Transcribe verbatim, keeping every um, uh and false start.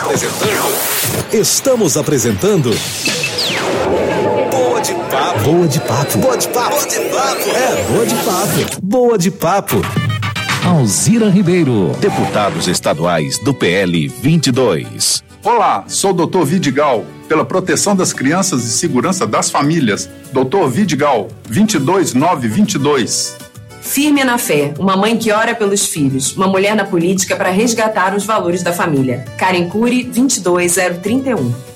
apresentando. Estamos apresentando. Boa de papo. Boa de papo. Boa de papo. Boa de papo. É, boa de papo. Boa de papo. Alzira Ribeiro, deputados estaduais do P L vinte e dois. Olá, sou o doutor Vidigal, pela proteção das crianças e segurança das famílias. doutor Vidigal, vinte e dois nove vinte e dois. Firme na fé, uma mãe que ora pelos filhos, uma mulher na política para resgatar os valores da família. Karen Cury, vinte e dois zero trinta e um.